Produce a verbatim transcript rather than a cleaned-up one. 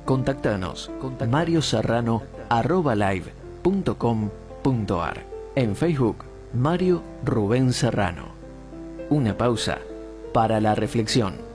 Contactanos. mario serrano arroba live punto com punto ar. En Facebook, Mario Rubén Serrano. Una pausa para la reflexión.